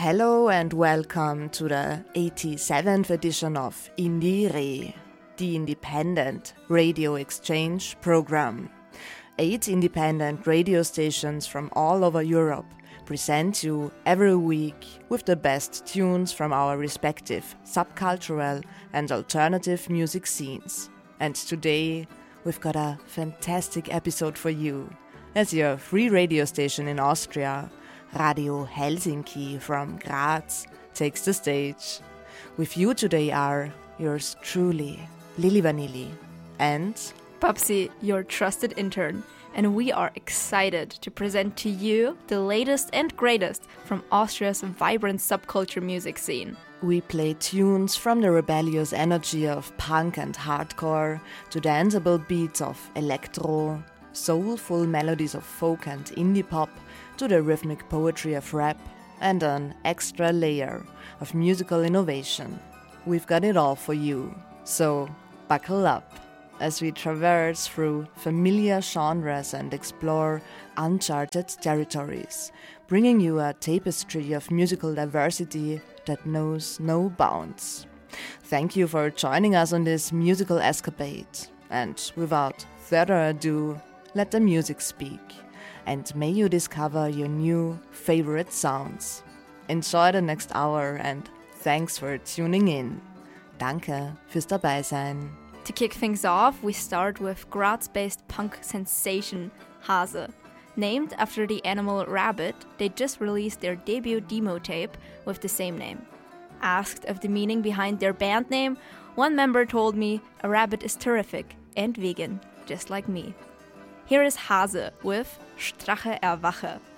Hello and welcome to the 87th edition of Indire, the Independent Radio Exchange program. 8 independent radio stations from all over Europe present you every week with the best tunes from our respective subcultural and alternative music scenes. And today we've got a fantastic episode for you, as your free radio station in Austria, Radio Helsinki from Graz, takes the stage. With you today are yours truly, Lili Vanilli and Papsi, your trusted intern, and we are excited to present to you the latest and greatest from Austria's vibrant subculture music scene. We play tunes from the rebellious energy of punk and hardcore to danceable beats of electro, soulful melodies of folk and indie pop, to the rhythmic poetry of rap and an extra layer of musical innovation. We've got it all for you, so buckle up as we traverse through familiar genres and explore uncharted territories, bringing you a tapestry of musical diversity that knows no bounds. Thank you for joining us on this musical escapade, and without further ado, let the music speak. And may you discover your new favorite sounds. Enjoy the next hour and thanks for tuning in. Danke fürs Dabeisein. To kick things off, we start with Graz-based punk sensation Hase. Named after the animal rabbit, they just released their debut demo tape with the same name. Asked of the meaning behind their band name, one member told me a rabbit is terrific and vegan, just like me. Here is Hase with Strache erwache.